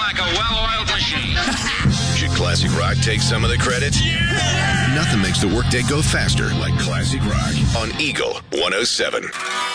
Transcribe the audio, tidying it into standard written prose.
like a well-oiled machine. Should Classic Rock take some of the credit? Yeah! Nothing makes the workday go faster like Classic Rock on Eagle 107.